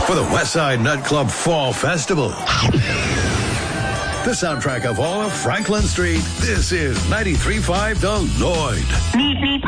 for the Westside Nightclub Fall Festival. The soundtrack of all of Franklin Street. This is 93.5 The Lloyd. Meet me